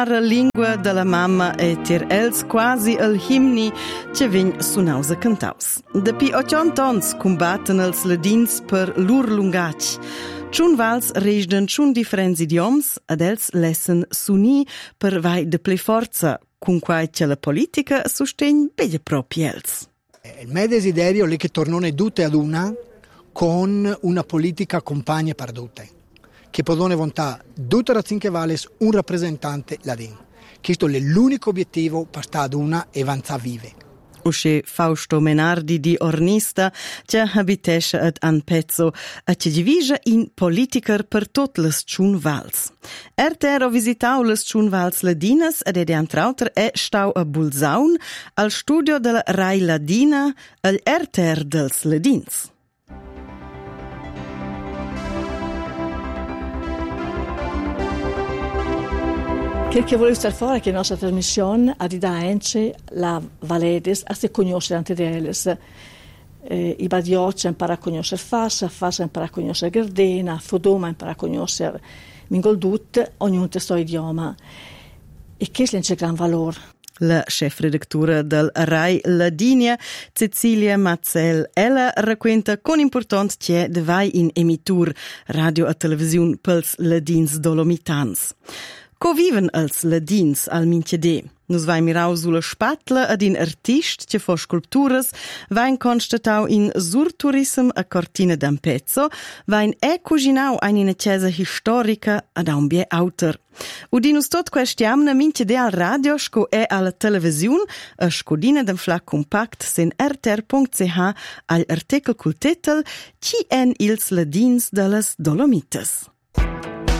La lingua della mamma e tier els quasi el himni che vegn sunaus a cantaus. Dapi 80 ans combatten els ladins per lur lungatg. Tschun vals resden tschun differents idioms ad els lessen suni per vai de ple forza, con quai che la politica sustegn belle propi els. Il mio desiderio è che tornone tutte ad una con una politica compagna per tutte, che possono votare tutte le 5 vales un rappresentante ladin. Questo è l'unico obiettivo per stare ad una e avanzare vive. Usce Fausto Menardi di Ornista, che abitesce ad Anpezzo, e che divisa in politiker per tutte le tschun vals. Ero visitau le tschun vals ladinas ed antrauter è stau a Bulzaun al studio della Rai Ladina al dels ladins. Quel che volevo stare fuori è che la nostra trasmissione ha di dare la Valedes a se conoscere ante deles. I badiocci impara a conoscere Fassa impara a conoscere Gardena, Fodoma impara a conoscere Mingoldut, ognuno il suo idioma. E che è un gran valore. La chefredaktura del Rai Ladinia, Cecilia Mazzel, ella racconta con importanza che de vai in emitur radio e televisione pels ladins dolomitans. Co viven als ladins al minchedè? Nus vai mirau sulla spatla ad in artist che fa sculpturas, vain constatau in surturism a Cortina d'Ampezzo, vain cuginau ein in chiesa historica ad un bie autor. Udinus tot questiamna minchedè al radio sco alla televisione, a scodina d'en flac compact sen rtr.ch al artikel cul titel Chi en ils ladins de las Dolomites.